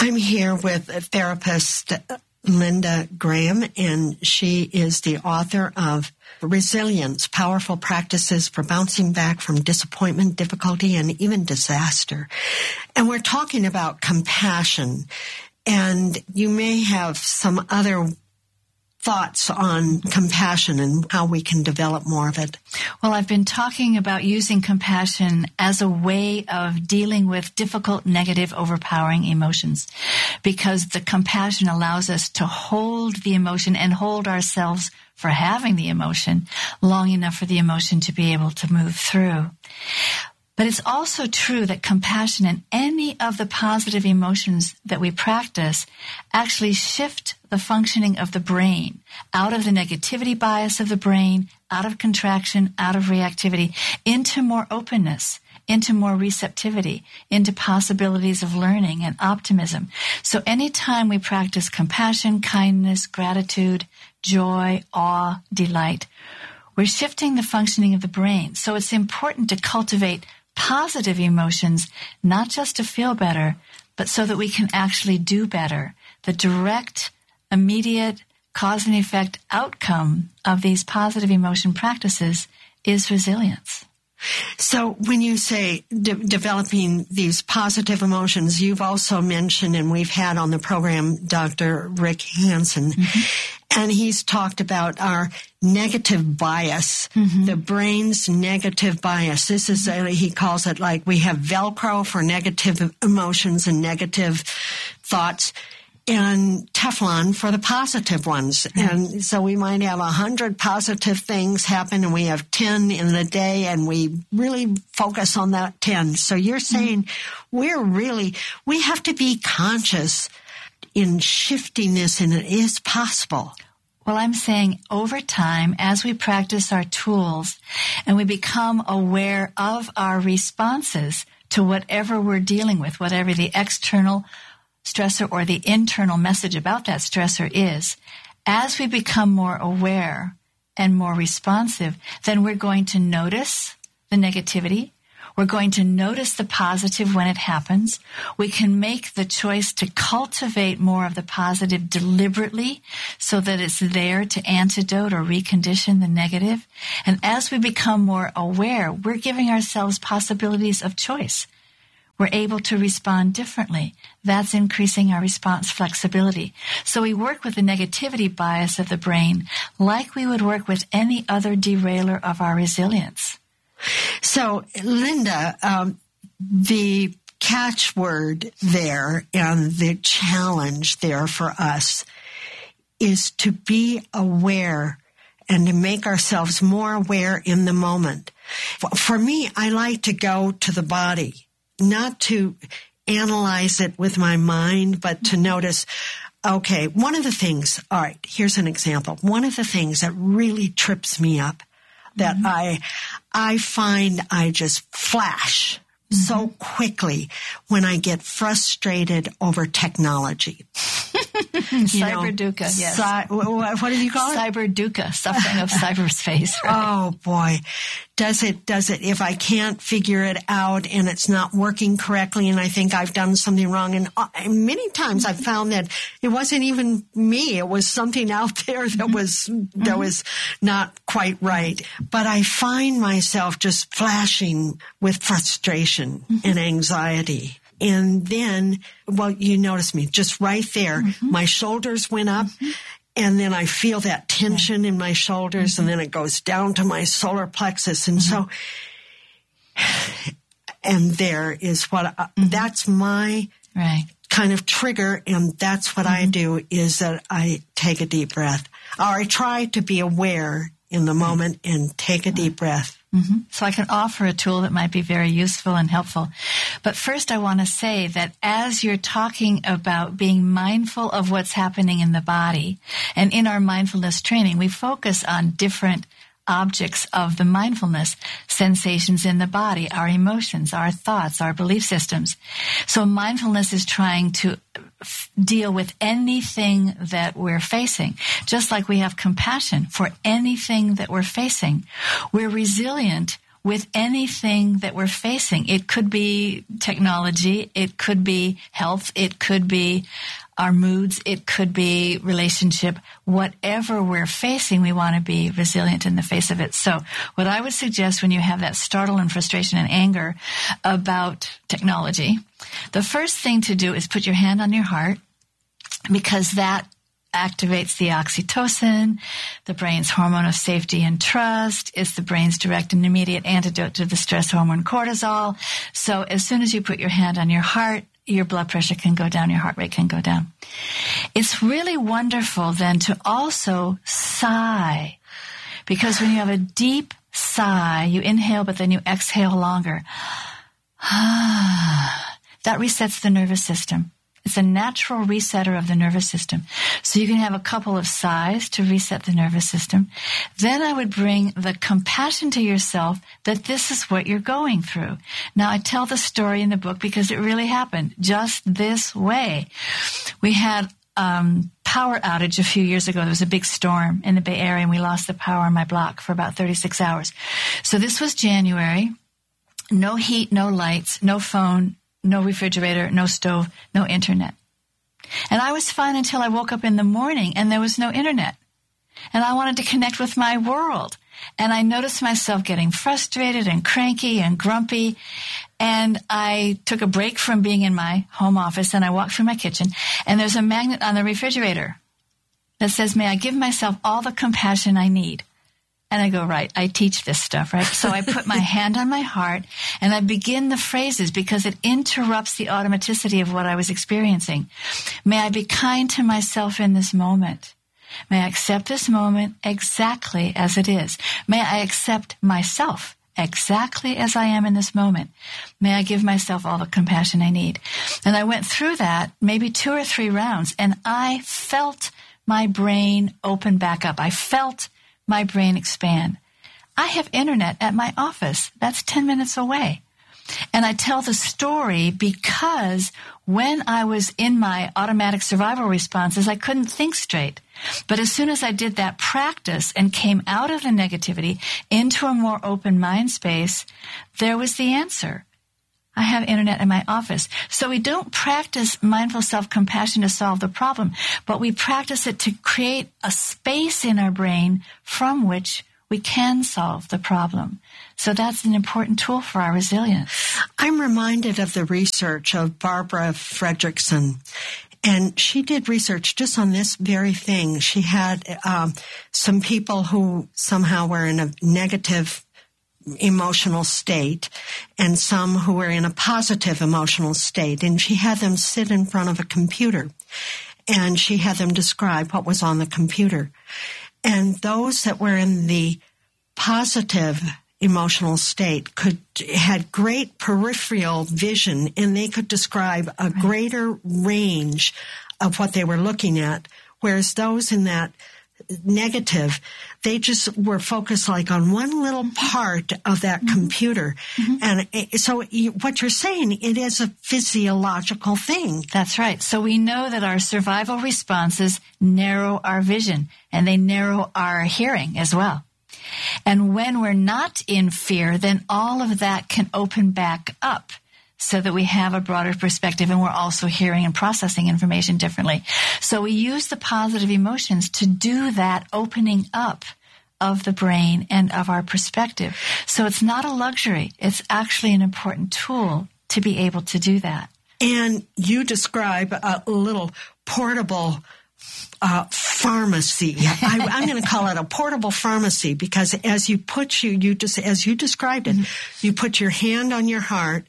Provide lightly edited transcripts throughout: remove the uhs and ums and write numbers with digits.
I'm here with therapist Linda Graham, and she is the author of Resilience, Powerful Practices for Bouncing Back from Disappointment, Difficulty, and even Disaster. And we're talking about compassion, and you may have some other thoughts on compassion and how we can develop more of it. Well, I've been talking about using compassion as a way of dealing with difficult, negative, overpowering emotions, because the compassion allows us to hold the emotion and hold ourselves for having the emotion long enough for the emotion to be able to move through. But it's also true that compassion and any of the positive emotions that we practice actually shift the functioning of the brain out of the negativity bias of the brain, out of contraction, out of reactivity, into more openness, into more receptivity, into possibilities of learning and optimism. So anytime we practice compassion, kindness, gratitude, joy, awe, delight, we're shifting the functioning of the brain. So it's important to cultivate positive emotions, not just to feel better, but so that we can actually do better. The direct, immediate cause and effect outcome of these positive emotion practices is resilience. So when you say developing these positive emotions, you've also mentioned, and we've had on the program, Dr. Rick Hansen, and he's talked about our negative bias, the brain's negative bias. This is, he calls it like we have Velcro for negative emotions and negative thoughts, and Teflon for the positive ones. And so we might have 100 positive things happen, and we have 10 in a day, and we really focus on that 10. So you're saying we have to be conscious in shifting this, and it is possible. Well, I'm saying over time, as we practice our tools and we become aware of our responses to whatever we're dealing with, whatever the external stressor or the internal message about that stressor is, as we become more aware and more responsive, then we're going to notice the negativity. We're going to notice the positive when it happens. We can make the choice to cultivate more of the positive deliberately so that it's there to antidote or recondition the negative. And as we become more aware, we're giving ourselves possibilities of choice. We're able to respond differently. That's increasing our response flexibility. So we work with the negativity bias of the brain like we would work with any other derailer of our resilience. So, Linda, the catchword there and the challenge there for us is to be aware and to make ourselves more aware in the moment. For me, I like to go to the body, not to analyze it with my mind, but to notice, okay, one of the things, all right, here's an example. One of the things that really trips me up, that I find I just flash so quickly when I get frustrated over technology. Cyberdukkha, yes. What do you call it? Cyberdukkha, suffering of cyberspace. Right? Oh, boy. Does it, if I can't figure it out and it's not working correctly and I think I've done something wrong, and many times I've found that it wasn't even me, it was something out there that was not quite right. But I find myself just flashing with frustration and anxiety. And then, well, you notice me just right there. My shoulders went up, and then I feel that tension in my shoulders, and then it goes down to my solar plexus. And so, and there is what, that's my kind of trigger, and that's what I do, is that I take a deep breath. Or I try to be aware in the moment and take a deep breath. So I can offer a tool that might be very useful and helpful. But first I want to say that as you're talking about being mindful of what's happening in the body, and in our mindfulness training, we focus on different objects of the mindfulness, sensations in the body, our emotions, our thoughts, our belief systems. So mindfulness is trying to deal with anything that we're facing. Just like we have compassion for anything that we're facing. We're resilient with anything that we're facing. It could be technology. It could be health. It could be our moods. It could be relationship. Whatever we're facing, we want to be resilient in the face of it. So what I would suggest when you have that startle and frustration and anger about technology, the first thing to do is put your hand on your heart, because that activates the oxytocin, the brain's hormone of safety and trust. It's the brain's direct and immediate antidote to the stress hormone cortisol. So as soon as you put your hand on your heart, your blood pressure can go down, your heart rate can go down. It's really wonderful then to also sigh, because when you have a deep sigh, you inhale, but then you exhale longer. That resets the nervous system. It's a natural resetter of the nervous system. So you can have a couple of sighs to reset the nervous system. Then I would bring the compassion to yourself that this is what you're going through. Now, I tell the story in the book because it really happened just this way. We had power outage a few years ago. There was a big storm in the Bay Area, and we lost the power on my block for about 36 hours. So this was January. No heat, no lights, no phone, no refrigerator, no stove, no internet. And I was fine until I woke up in the morning and there was no internet. And I wanted to connect with my world. And I noticed myself getting frustrated and cranky and grumpy. And I took a break from being in my home office and I walked through my kitchen. And there's a magnet on the refrigerator that says, "May I give myself all the compassion I need?" And I go, right, I teach this stuff, right? So I put my hand on my heart and I begin the phrases because it interrupts the automaticity of what I was experiencing. May I be kind to myself in this moment. May I accept this moment exactly as it is. May I accept myself exactly as I am in this moment. May I give myself all the compassion I need. And I went through that maybe 2 or 3 rounds, and I felt my brain open back up. I felt my brain expand. I have internet at my office. That's 10 minutes away. And I tell the story because when I was in my automatic survival responses, I couldn't think straight. But as soon as I did that practice and came out of the negativity into a more open mind space, there was the answer. I have internet in my office. So we don't practice mindful self-compassion to solve the problem, but we practice it to create a space in our brain from which we can solve the problem. So that's an important tool for our resilience. I'm reminded of the research of Barbara Fredrickson, and she did research just on this very thing. She had some people who somehow were in a negative emotional state and some who were in a positive emotional state. And she had them sit in front of a computer and she had them describe what was on the computer. And those that were in the positive emotional state had great peripheral vision, and they could describe a greater range of what they were looking at. Whereas those in that negative, they just were focused like on one little part of that computer. And so what you're saying, it is a physiological thing. That's right. So we know that our survival responses narrow our vision and they narrow our hearing as well. And when we're not in fear, then all of that can open back up so that we have a broader perspective and we're also hearing and processing information differently. So we use the positive emotions to do that opening up of the brain and of our perspective. So it's not a luxury. It's actually an important tool to be able to do that. And you describe a little portable pharmacy. I'm going to call it a portable pharmacy because as you as you described it, you put your hand on your heart,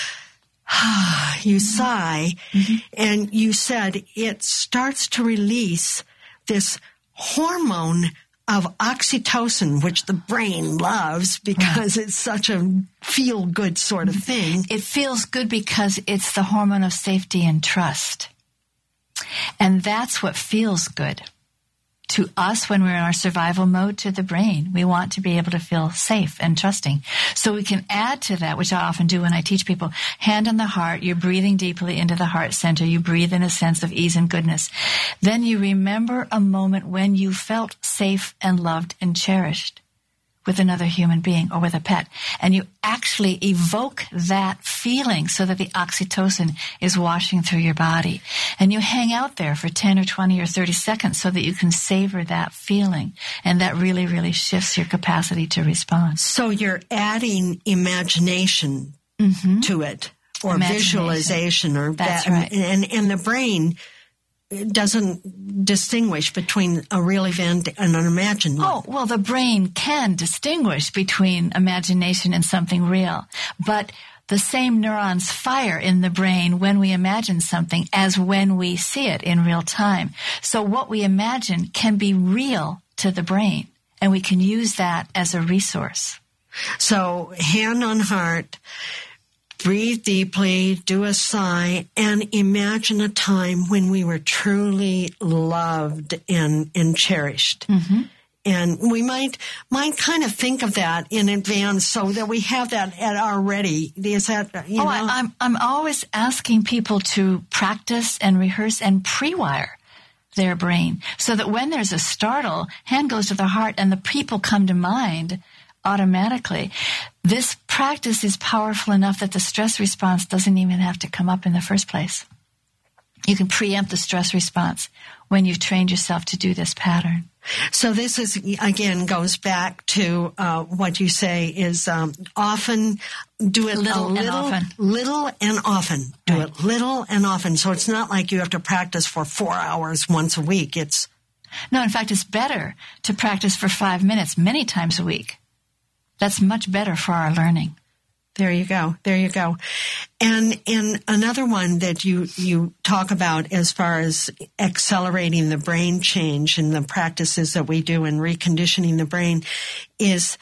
you sigh, and you said it starts to release this hormone of oxytocin, which the brain loves because it's such a feel-good sort of thing. It feels good because it's the hormone of safety and trust. And that's what feels good to us when we're in our survival mode, to the brain. We want to be able to feel safe and trusting. So we can add to that, which I often do when I teach people, hand on the heart, you're breathing deeply into the heart center. You breathe in a sense of ease and goodness. Then you remember a moment when you felt safe and loved and cherished, with another human being or with a pet, and you actually evoke that feeling so that the oxytocin is washing through your body. And you hang out there for 10 or 20 or 30 seconds so that you can savor that feeling. And that really, really shifts your capacity to respond. So you're adding imagination to it, or visualization, or that's that, right. And the brain doesn't distinguish between a real event and an imagined one. Oh, well, the brain can distinguish between imagination and something real, but the same neurons fire in the brain when we imagine something as when we see it in real time. So what we imagine can be real to the brain, and we can use that as a resource. So hand on heart, breathe deeply, do a sigh, and imagine a time when we were truly loved and cherished. Mm-hmm. And we might kind of think of that in advance so that we have that at our ready. Is that, you know? I'm always asking people to practice and rehearse and pre-wire their brain so that when there's a startle, hand goes to the heart and the people come to mind automatically. This practice is powerful enough that the stress response doesn't even have to come up in the first place. You can preempt the stress response when you've trained yourself to do this pattern. So this is, again, goes back to what you say is often do it little and often. Little and often. Do right. it little and often. So it's not like you have to practice for 4 hours once a week. No, in fact, it's better to practice for 5 minutes many times a week. That's much better for our learning. There you go. There you go. And another one that you talk about as far as accelerating the brain change and the practices that we do in reconditioning the brain is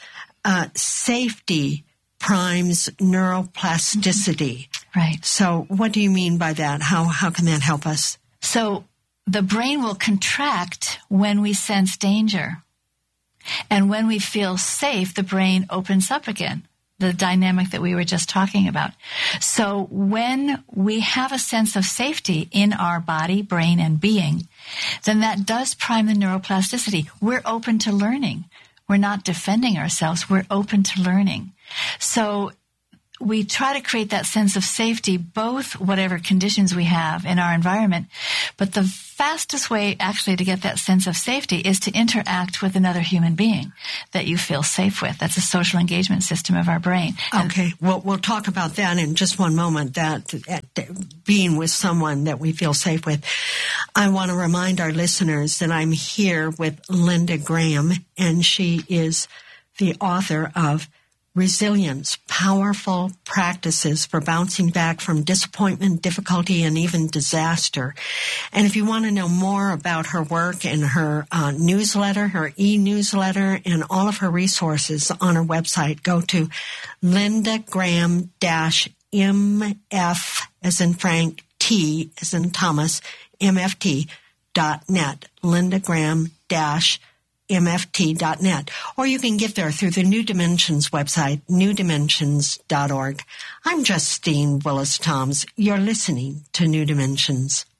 safety primes neuroplasticity. Right. So what do you mean by that? How can that help us? So the brain will contract when we sense danger. And when we feel safe, the brain opens up again, the dynamic that we were just talking about. So when we have a sense of safety in our body, brain, and being, then that does prime the neuroplasticity. We're open to learning. We're not defending ourselves. We're open to learning. So we try to create that sense of safety, both whatever conditions we have in our environment, but the fastest way actually to get that sense of safety is to interact with another human being that you feel safe with. That's a social engagement system of our brain. Okay, well, we'll talk about that in just one moment, that being with someone that we feel safe with. I want to remind our listeners that I'm here with Linda Graham, and she is the author of Resilience, Powerful Practices for Bouncing Back from Disappointment, Difficulty, and even Disaster. And if you want to know more about her work and her newsletter, her e-newsletter, and all of her resources on her website, go to lindagraham-mf, as in Frank, T, as in Thomas, mft.net. lindagraham-mft.net. mft.net, or you can get there through the New Dimensions website, newdimensions.org. I'm Justine Willis-Toms. You're listening to New Dimensions.